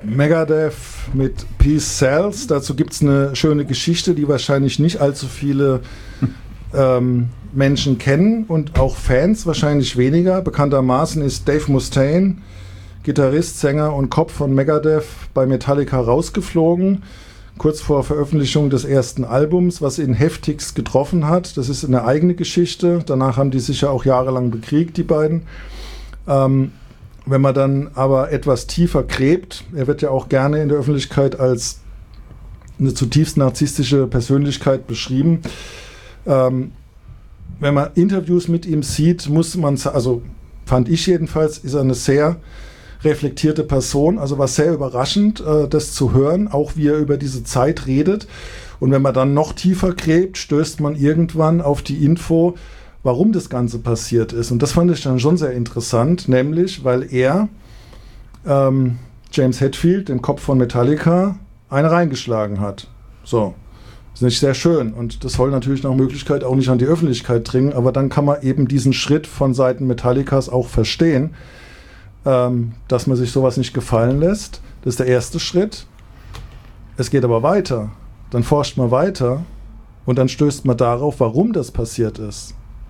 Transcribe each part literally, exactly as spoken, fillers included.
Megadeth mit Peace Sells. Dazu gibt es eine schöne Geschichte, die wahrscheinlich nicht allzu viele ähm, Menschen kennen und auch Fans wahrscheinlich weniger. Bekanntermaßen ist Dave Mustaine, Gitarrist, Sänger und Kopf von Megadeth, bei Metallica rausgeflogen, kurz vor Veröffentlichung des ersten Albums, was ihn heftigst getroffen hat. Das ist eine eigene Geschichte. Danach haben die sich ja auch jahrelang bekriegt, die beiden. Ähm, wenn man dann aber etwas tiefer gräbt, er wird ja auch gerne in der Öffentlichkeit als eine zutiefst narzisstische Persönlichkeit beschrieben. Ähm, wenn man Interviews mit ihm sieht, muss man, also fand ich jedenfalls, ist er eine sehr reflektierte Person, also war sehr überraschend, äh, das zu hören, auch wie er über diese Zeit redet. Und wenn man dann noch tiefer gräbt, stößt man irgendwann auf die Info, warum das Ganze passiert ist. Und das fand ich dann schon sehr interessant, nämlich, weil er ähm, James Hetfield, dem Kopf von Metallica, eine reingeschlagen hat. So. Das ist nicht sehr schön. Und das soll natürlich nach Möglichkeit auch nicht an die Öffentlichkeit dringen, aber dann kann man eben diesen Schritt von Seiten Metallicas auch verstehen, ähm, dass man sich sowas nicht gefallen lässt. Das ist der erste Schritt. Es geht aber weiter. Dann forscht man weiter und dann stößt man darauf, warum das passiert ist.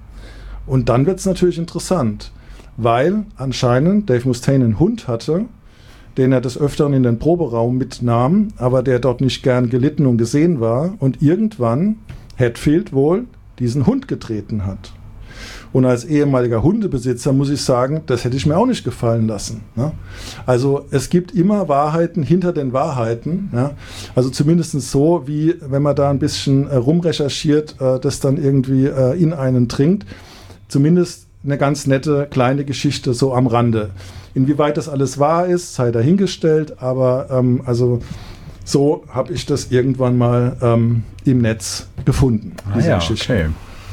Und dann wird es natürlich interessant, weil anscheinend Dave Mustaine einen Hund hatte, den er des Öfteren in den Proberaum mitnahm, aber der dort nicht gern gelitten und gesehen war und irgendwann Hetfield wohl diesen Hund getreten hat. Und als ehemaliger Hundebesitzer muss ich sagen, das hätte ich mir auch nicht gefallen lassen. Ne? Also es gibt immer Wahrheiten hinter den Wahrheiten. Ja? Also zumindest so, wie wenn man da ein bisschen äh, rumrecherchiert, äh, das dann irgendwie äh, in einen dringt. Zumindest eine ganz nette kleine Geschichte so am Rande. Inwieweit das alles wahr ist, sei dahingestellt, aber ähm, also so habe ich das irgendwann mal ähm, im Netz gefunden. Ah ja, okay.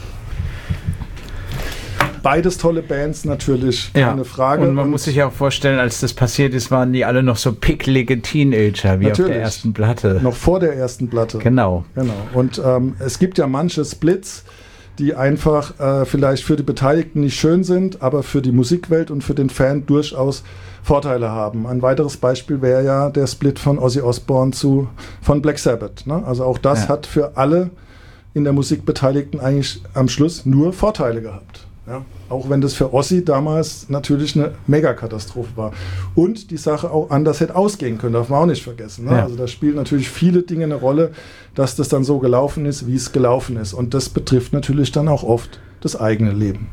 Beides tolle Bands natürlich, keine ja, Frage. Und man und muss sich ja auch vorstellen, als das passiert ist, waren die alle noch so picklige Teenager, wie natürlich, auf der ersten Platte. Noch vor der ersten Platte. Genau. Genau. Und ähm, es gibt ja manche Splits, die einfach äh, vielleicht für die Beteiligten nicht schön sind, aber für die Musikwelt und für den Fan durchaus Vorteile haben. Ein weiteres Beispiel wäre ja der Split von Ozzy Osbourne zu von Black Sabbath. Ne? Also auch das ja. hat für alle in der Musik Beteiligten eigentlich am Schluss nur Vorteile gehabt. Ja? Auch wenn das für Ozzy damals natürlich eine Megakatastrophe war. Und die Sache auch anders hätte ausgehen können, darf man auch nicht vergessen. Ne? Ja. Also da spielen natürlich viele Dinge eine Rolle, dass das dann so gelaufen ist, wie es gelaufen ist. Und das betrifft natürlich dann auch oft das eigene Leben.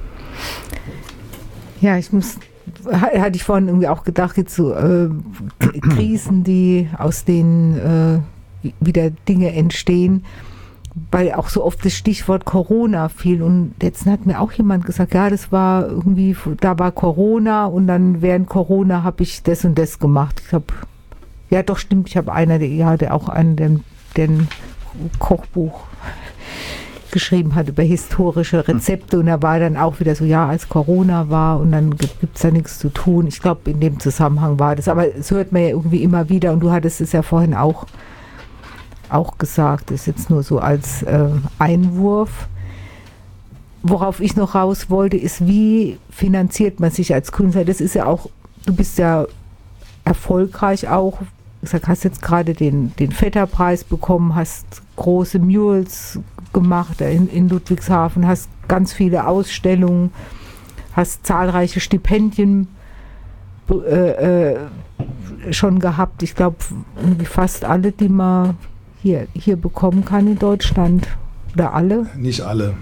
Ja, ich muss, hatte ich vorhin irgendwie auch gedacht, jetzt so äh, Krisen, die aus denen äh, wieder Dinge entstehen, weil auch so oft das Stichwort Corona fiel. Und jetzt hat mir auch jemand gesagt, ja, das war irgendwie, da war Corona und dann während Corona habe ich das und das gemacht. Ich habe, ja doch stimmt, ich habe einer, der, ja, der auch einen, der, der ein Kochbuch geschrieben hat über historische Rezepte und er war dann auch wieder so, ja, als Corona war und dann gibt es da nichts zu tun. Ich glaube, in dem Zusammenhang war das, aber es hört man ja irgendwie immer wieder und du hattest es ja vorhin auch auch gesagt, ist jetzt nur so als äh, Einwurf. Worauf ich noch raus wollte, ist, wie finanziert man sich als Künstler? Das ist ja auch, du bist ja erfolgreich auch. Ich sag, hast jetzt gerade den, den Vetter-Preis bekommen, hast große Murals gemacht in, in Ludwigshafen, hast ganz viele Ausstellungen, hast zahlreiche Stipendien äh, äh, schon gehabt. Ich glaube, fast alle, die man Hier, hier bekommen kann in Deutschland. Oder alle? Nicht alle.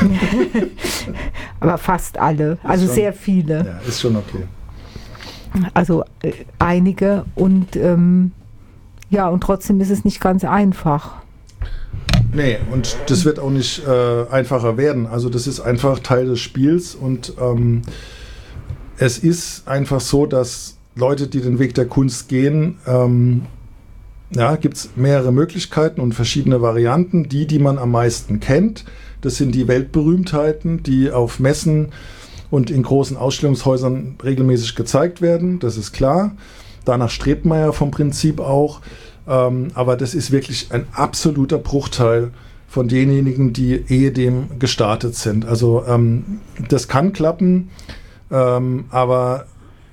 Aber fast alle. Also schon, sehr viele. Ja, ist schon okay. Also äh, einige. Und ähm, ja, und trotzdem ist es nicht ganz einfach. Nee, und das wird auch nicht äh, einfacher werden. Also das ist einfach Teil des Spiels. Und ähm, es ist einfach so, dass Leute, die den Weg der Kunst gehen, ähm, ja, gibt es mehrere Möglichkeiten und verschiedene Varianten. Die, die man am meisten kennt, das sind die Weltberühmtheiten, die auf Messen und in großen Ausstellungshäusern regelmäßig gezeigt werden. Das ist klar. Danach strebt man ja vom Prinzip auch. Ähm, aber das ist wirklich ein absoluter Bruchteil von denjenigen, die ehedem gestartet sind. Also ähm, das kann klappen, ähm, aber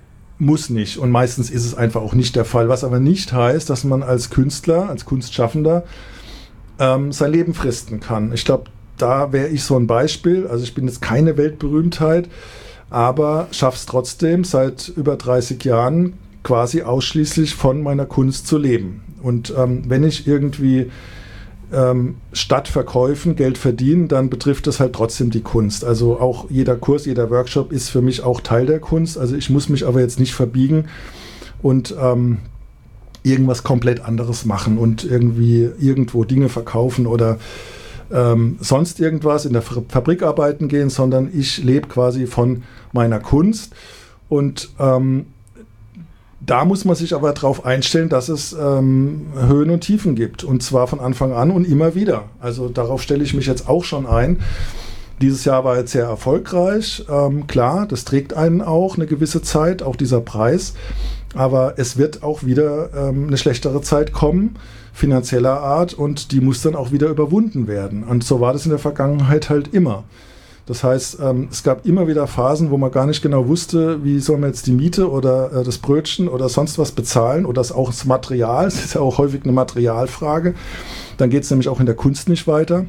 muss nicht und meistens ist es einfach auch nicht der Fall. Was aber nicht heißt, dass man als Künstler, als Kunstschaffender ähm, sein Leben fristen kann. Ich glaube, da wäre ich so ein Beispiel. Also ich bin jetzt keine Weltberühmtheit, aber schaffe es trotzdem seit über dreißig Jahren quasi ausschließlich von meiner Kunst zu leben. Und ähm, wenn ich irgendwie ähm, statt Verkäufen Geld verdiene, dann betrifft das halt trotzdem die Kunst. Also auch jeder Kurs, jeder Workshop ist für mich auch Teil der Kunst. Also ich muss mich aber jetzt nicht verbiegen und ähm, irgendwas komplett anderes machen und irgendwie irgendwo Dinge verkaufen oder ähm, sonst irgendwas in der Fabrik arbeiten gehen, sondern ich lebe quasi von meiner Kunst und ähm, da muss man sich aber darauf einstellen, dass es ähm, Höhen und Tiefen gibt und zwar von Anfang an und immer wieder. Also darauf stelle ich mich jetzt auch schon ein. Dieses Jahr war jetzt sehr erfolgreich. Ähm, klar, das trägt einen auch eine gewisse Zeit, auch dieser Preis. Aber es wird auch wieder ähm, eine schlechtere Zeit kommen, finanzieller Art, und die muss dann auch wieder überwunden werden. Und so war das in der Vergangenheit halt immer. Das heißt, ähm, es gab immer wieder Phasen, wo man gar nicht genau wusste, wie soll man jetzt die Miete oder äh, das Brötchen oder sonst was bezahlen oder das auch das Material. Das ist ja auch häufig eine Materialfrage. Dann geht es nämlich auch in der Kunst nicht weiter.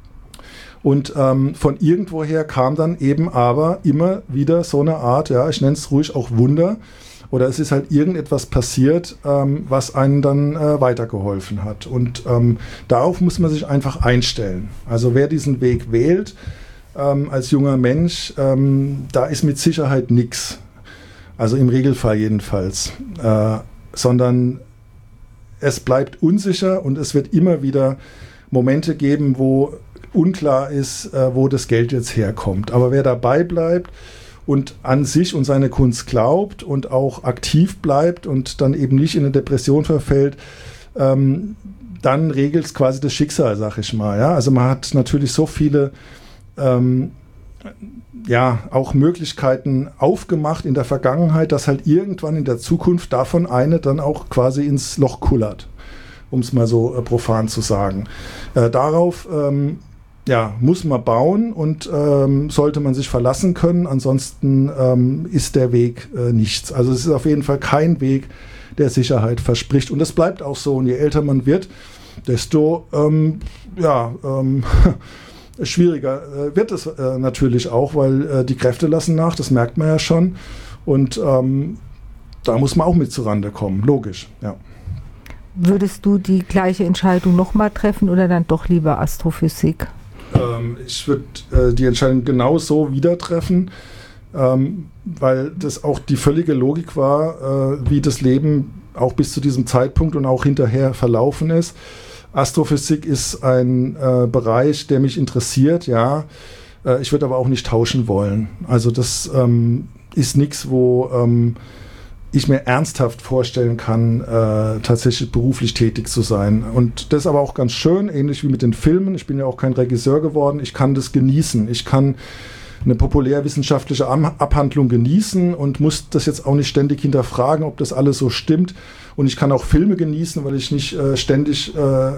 Und ähm, von irgendwoher kam dann eben aber immer wieder so eine Art, ja, ich nenne es ruhig auch Wunder, oder es ist halt irgendetwas passiert, ähm, was einen dann äh, weitergeholfen hat. Und ähm, darauf muss man sich einfach einstellen. Also wer diesen Weg wählt, ähm, als junger Mensch, ähm, da ist mit Sicherheit nichts. Also im Regelfall jedenfalls. Äh, sondern es bleibt unsicher und es wird immer wieder Momente geben, wo unklar ist, äh, wo das Geld jetzt herkommt. Aber wer dabei bleibt und an sich und seine Kunst glaubt und auch aktiv bleibt und dann eben nicht in eine Depression verfällt, ähm, dann regelt es quasi das Schicksal, sag ich mal. Ja? Also man hat natürlich so viele ähm, ja, auch Möglichkeiten aufgemacht in der Vergangenheit, dass halt irgendwann in der Zukunft davon eine dann auch quasi ins Loch kullert, um es mal so äh, profan zu sagen. Äh, darauf ähm, ja, muss man bauen und ähm, sollte man sich verlassen können, ansonsten ähm, ist der Weg äh, nichts. Also es ist auf jeden Fall kein Weg, der Sicherheit verspricht, und das bleibt auch so. Und je älter man wird, desto ähm, ja, ähm, schwieriger äh, wird es äh, natürlich auch, weil äh, die Kräfte lassen nach, das merkt man ja schon, und ähm, da muss man auch mit zurande kommen, logisch, ja. Würdest du die gleiche Entscheidung nochmal treffen oder dann doch lieber Astrophysik? Ähm, ich würde äh, die Entscheidung genau so wieder treffen, ähm, weil das auch die völlige Logik war, äh, wie das Leben auch bis zu diesem Zeitpunkt und auch hinterher verlaufen ist. Astrophysik ist ein äh, Bereich, der mich interessiert, ja. Äh, ich würde aber auch nicht tauschen wollen. Also das ähm, ist nichts, wo ähm, ich mir ernsthaft vorstellen kann, äh, tatsächlich beruflich tätig zu sein. Und das ist aber auch ganz schön, ähnlich wie mit den Filmen. Ich bin ja auch kein Regisseur geworden. Ich kann das genießen. Ich kann eine populärwissenschaftliche Abhandlung genießen und muss das jetzt auch nicht ständig hinterfragen, ob das alles so stimmt. Und ich kann auch Filme genießen, weil ich nicht äh, ständig äh, äh,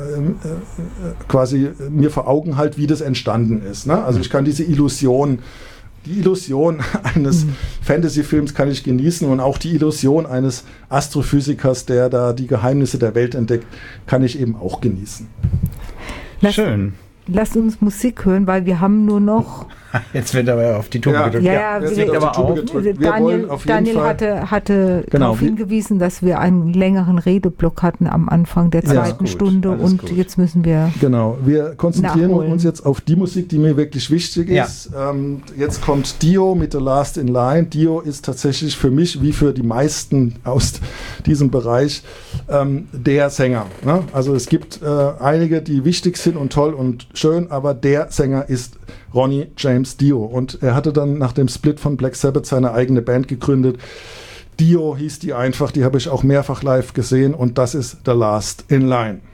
quasi mir vor Augen halte, wie das entstanden ist. Ne? Also ich kann diese Illusion Die Illusion eines mhm. Fantasy-Films kann ich genießen, und auch die Illusion eines Astrophysikers, der da die Geheimnisse der Welt entdeckt, kann ich eben auch genießen. Lass, Schön. Lass uns Musik hören, weil wir haben nur noch... Jetzt wird aber auf die Tube ja. gedrückt. Ja, ja, ja wir, aber auf. Wir Daniel, Daniel hatte, hatte genau. darauf hingewiesen, dass wir einen längeren Redeblock hatten am Anfang der zweiten ja, Stunde, und gut. Jetzt müssen wir Genau, wir konzentrieren nachholen. uns jetzt auf die Musik, die mir wirklich wichtig ist. Ja. Ähm, jetzt kommt Dio mit The Last in Line. Dio ist tatsächlich für mich, wie für die meisten aus diesem Bereich, ähm, der Sänger. Ne? Also es gibt äh, einige, die wichtig sind und toll und schön, aber der Sänger ist Ronnie James Dio, und er hatte dann nach dem Split von Black Sabbath seine eigene Band gegründet. Dio hieß die einfach, die habe ich auch mehrfach live gesehen, und das ist The Last in Line.